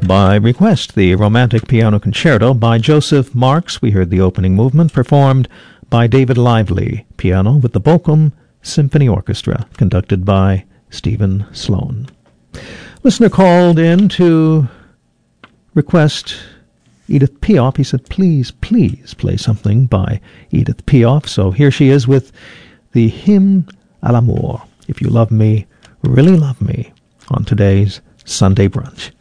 by request, the Romantic Piano Concerto by Joseph Marx. We heard the opening movement performed by David Lively, piano with the Bochum Symphony Orchestra, conducted by Stephen Sloan. Listener called in to request Edith Piaf. He said, please play something by Edith Piaf. So here she is with the Hymne à l'amour. If you love me, really love me, on today's Sunday Brunch.